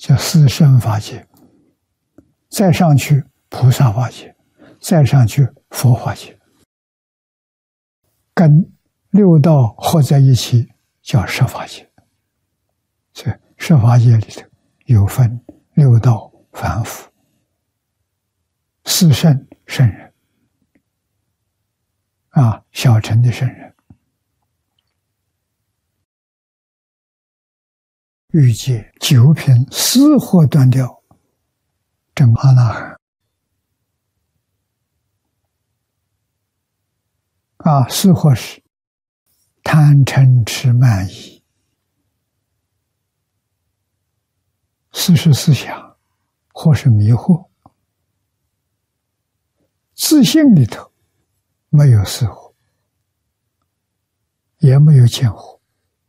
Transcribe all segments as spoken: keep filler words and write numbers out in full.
叫四圣法界，再上去菩萨法界，再上去佛法界，跟六道合在一起叫十法界。所以十法界里头有分六道凡夫、四圣圣人啊，小乘的圣人，欲界九品四惑断掉，证阿那含。啊，四惑是贪嗔痴慢疑，四是思想，或是迷惑。自信里头没有四惑，也没有见惑。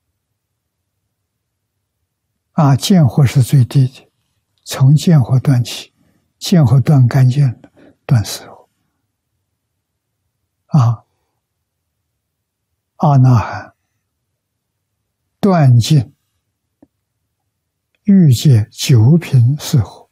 啊，见惑是最低的，从见惑断起，见惑断干净了，断四惑。啊，阿那含断尽欲界九品四惑，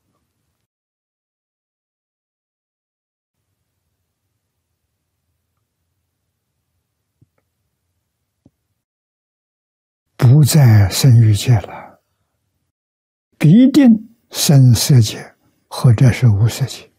不再生欲界了，必定生色界或者是无色界。